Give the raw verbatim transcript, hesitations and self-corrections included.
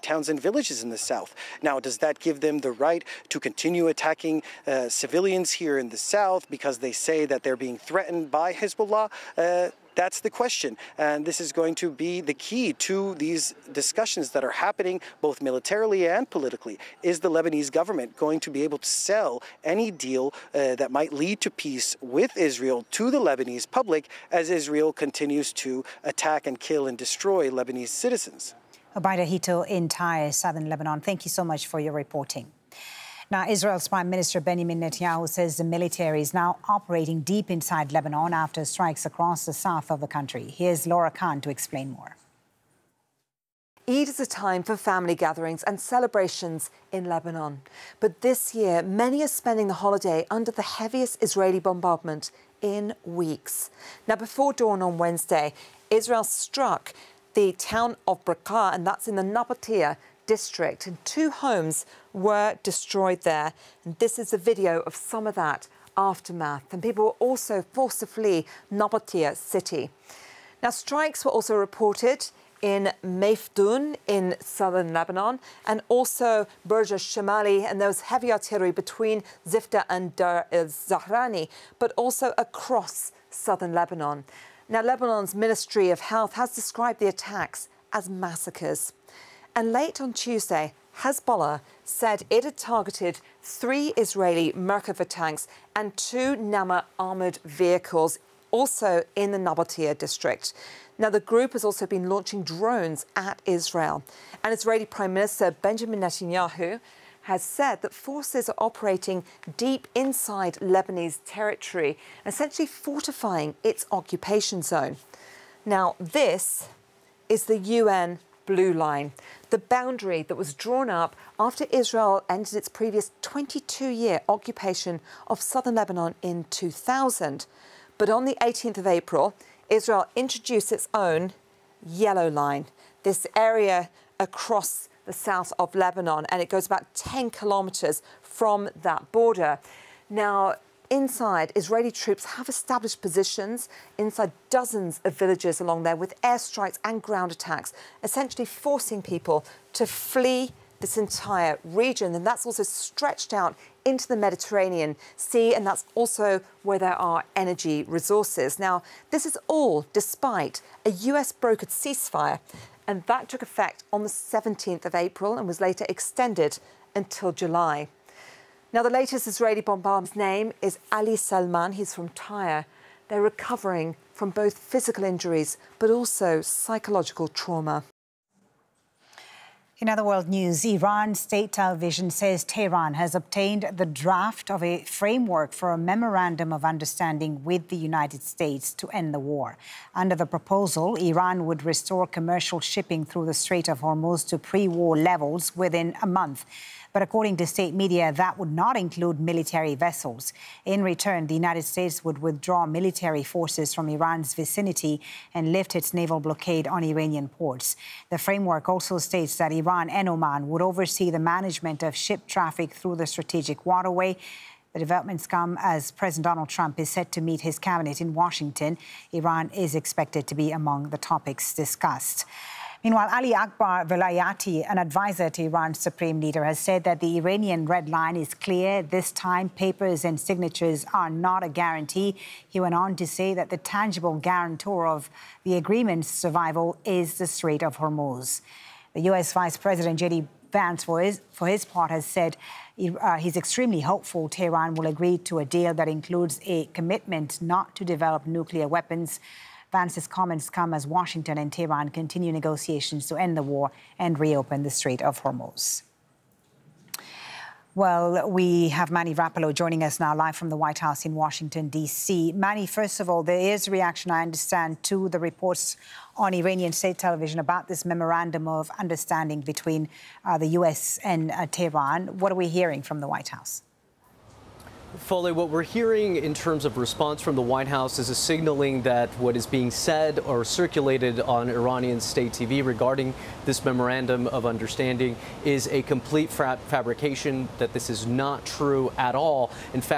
towns and villages in the south. Now, does that give them the right to continue attacking uh, civilians here in the south because they say that they're being threatened by Hezbollah? Uh, That's the question, and this is going to be the key to these discussions that are happening both militarily and politically. Is the Lebanese government going to be able to sell any deal uh, that might lead to peace with Israel to the Lebanese public as Israel continues to attack and kill and destroy Lebanese citizens? Obaida Hito in Tyre, southern Lebanon. Thank you so much for your reporting. Now, Israel's Prime Minister Benjamin Netanyahu says the military is now operating deep inside Lebanon after strikes across the south of the country. Here's Laura Khan to explain more. Eid is a time for family gatherings and celebrations in Lebanon. But this year, many are spending the holiday under the heaviest Israeli bombardment in weeks. Now, before dawn on Wednesday, Israel struck the town of Bekaa, and that's in the Nabatea district, and two homes were destroyed there. And this is a video of some of that aftermath. And people were also forced to flee Nabatea city. Now, strikes were also reported in Mayfdoun in southern Lebanon, and also Burj al-Shamali, and there was heavy artillery between Zifta and Dar el-Zahrani, but also across southern Lebanon. Now, Lebanon's Ministry of Health has described the attacks as massacres. And late on Tuesday, Hezbollah said it had targeted three Israeli Merkava tanks and two Nama armoured vehicles, also in the Nabatea district. Now, the group has also been launching drones at Israel. And Israeli Prime Minister Benjamin Netanyahu has said that forces are operating deep inside Lebanese territory, essentially fortifying its occupation zone. Now, this is the U N Blue Line, the boundary that was drawn up after Israel ended its previous twenty-two year occupation of southern Lebanon in two thousand. But on the eighteenth of April, Israel introduced its own yellow line, this area across the south of Lebanon, and it goes about ten kilometres from that border. Now, inside, Israeli troops have established positions inside dozens of villages along there with airstrikes and ground attacks, essentially forcing people to flee this entire region. And that's also stretched out into the Mediterranean Sea, and that's also where there are energy resources. Now, this is all despite a U S brokered ceasefire, and that took effect on the seventeenth of April and was later extended until July. Now, the latest Israeli bombardment's name is Ali Salman. He's from Tyre. They're recovering from both physical injuries but also psychological trauma. In other world news, Iran state television says Tehran has obtained the draft of a framework for a memorandum of understanding with the United States to end the war. Under the proposal, Iran would restore commercial shipping through the Strait of Hormuz to pre-war levels within a month. But according to state media, that would not include military vessels. In return, the United States would withdraw military forces from Iran's vicinity and lift its naval blockade on Iranian ports. The framework also states that Iran and Oman would oversee the management of ship traffic through the strategic waterway. The developments come as President Donald Trump is set to meet his cabinet in Washington. Iran is expected to be among the topics discussed. Meanwhile, Ali Akbar Velayati, an advisor to Iran's supreme leader, has said that the Iranian red line is clear. This time, papers and signatures are not a guarantee. He went on to say that the tangible guarantor of the agreement's survival is the Strait of Hormuz. The U S Vice President J D Vance, for his, for his part, has said uh, he's extremely hopeful Tehran will agree to a deal that includes a commitment not to develop nuclear weapons. Vance's comments come as Washington and Tehran continue negotiations to end the war and reopen the Strait of Hormuz. Well, we have Manny Rapolo joining us now live from the White House in Washington, D C Manny, first of all, there is reaction, I understand, to the reports on Iranian state television about this memorandum of understanding between uh, the U S and uh, Tehran. What are we hearing from the White House? Foley, what we're hearing in terms of response from the White House is a signaling that what is being said or circulated on Iranian state T V regarding this memorandum of understanding is a complete fa- fabrication, that this is not true at all. In fact,